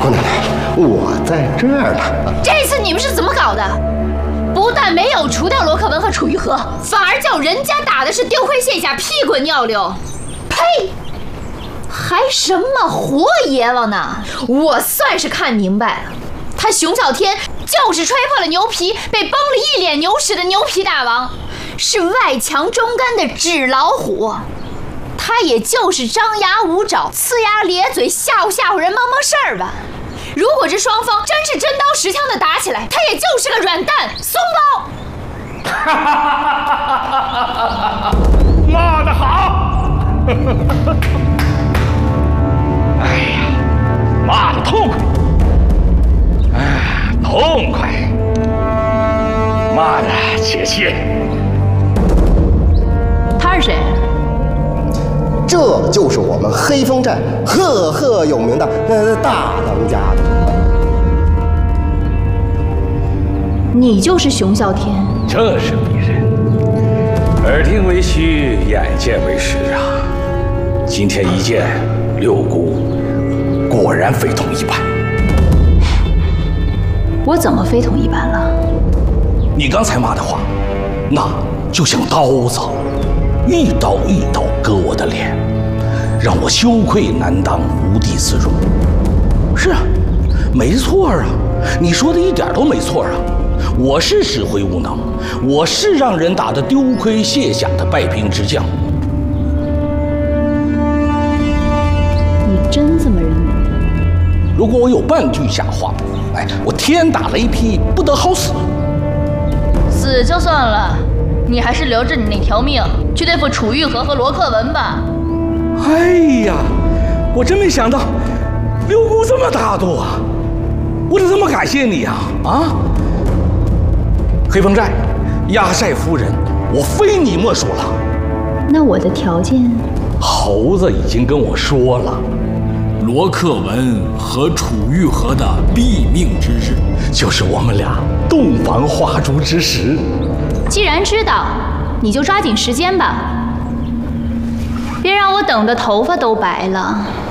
姑奶奶，我在这儿呢。 这次你们是怎么搞的？不但没有除掉罗克文和楚玉和，反而叫人家打的是丢盔卸甲、屁滚尿流。呸！还什么活阎王呢？我算是看明白了，他熊啸天就是吹破了牛皮，被崩了一脸牛屎的牛皮大王，是外强中干的纸老虎。他也就是张牙舞爪、呲牙咧嘴，吓唬人，忙事儿吧。如果这双方真是真刀实枪的打起来，他也就是个软蛋、松包。 骂得好！哎呀，骂得痛快！哎，痛快！骂得解气！ 他是谁？ 这就是我们黑风寨赫赫有名的大当家的。 你就是熊啸天？ 正是鄙人。耳听为虚，眼见为实啊！今天一见，六姑果然非同一般。 我怎么非同一般了？ 你刚才骂的话，那就像刀子，一刀一刀割我的脸，让我羞愧难当，无地自容。是啊，没错啊，你说的一点都没错啊。我是指挥无能，我是让人打得丢盔卸甲的败兵之将。 你真这么认为？ 如果我有半句假话，我天打雷劈，不得好死。 死就算了，你还是留着你那条命去对付楚玉和罗克文吧。 哎呀，我真没想到六姑这么大度啊！我得这么感谢你啊！啊！黑风寨压寨夫人，我非你莫属了。 那我的条件？ 猴子已经跟我说了， 罗克文和楚玉和的毙命之日， 就是我们俩洞房花烛之时。 既然知道，你就抓紧时间吧，别让我等的头发都白了。